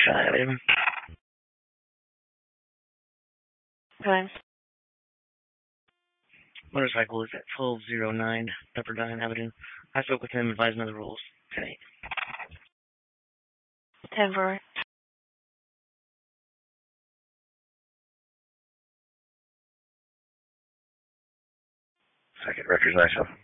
Avenue. Times. Motorcycle is at 1209 Pepperdine Avenue. I spoke with him, advising of the rules. 10-8. 10-4. Second, records myself.